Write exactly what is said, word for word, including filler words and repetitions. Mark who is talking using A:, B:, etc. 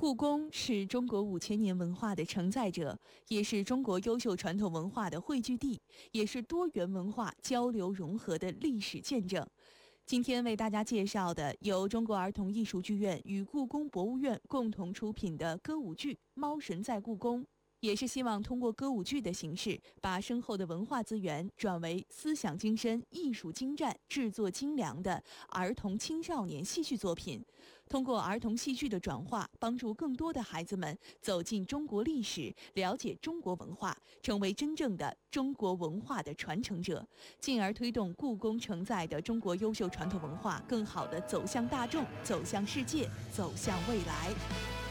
A: 故宫是中国五千年文化的承载者，也是中国优秀传统文化的汇聚地，也是多元文化交流融合的历史见证。今天为大家介绍的由中国儿童艺术剧院与故宫博物院共同出品的歌舞剧《猫神在故宫》，也是希望通过歌舞剧的形式，把深厚的文化资源转为思想精深、艺术精湛、制作精良的儿童青少年戏剧作品。通过儿童戏剧的转化，帮助更多的孩子们走进中国历史，了解中国文化，成为真正的中国文化的传承者，进而推动故宫承载的中国优秀传统文化更好地走向大众，走向世界，走向未来。